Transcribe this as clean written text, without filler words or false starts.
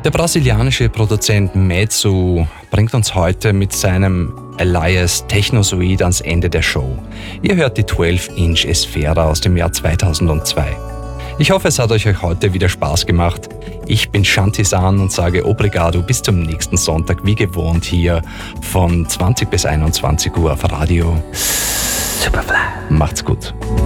Der brasilianische Produzent Mezzo bringt uns heute mit seinem Elias Technosuite ans Ende der Show. Ihr hört die 12-Inch Esfera aus dem Jahr 2002. Ich hoffe, es hat euch heute wieder Spaß gemacht. Ich bin Shanti-san und sage Obrigado bis zum nächsten Sonntag, wie gewohnt hier von 20 bis 21 Uhr auf Radio Superfly. Macht's gut.